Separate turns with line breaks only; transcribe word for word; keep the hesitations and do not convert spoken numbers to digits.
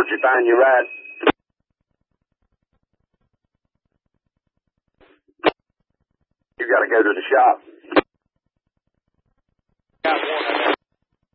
Where'd you find your rat? You gotta go to the shop.